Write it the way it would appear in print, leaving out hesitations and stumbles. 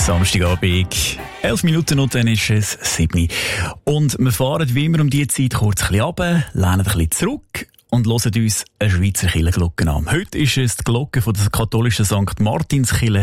Samstagabend, 11 Minuten und dann ist es 7. Und wir fahren wie immer um diese Zeit kurz ein bisschen runter, lehnen ein bisschen zurück und hören uns eine Schweizer Kirchenglocke an. Heute ist es die Glocke von der katholischen St. Martinskirche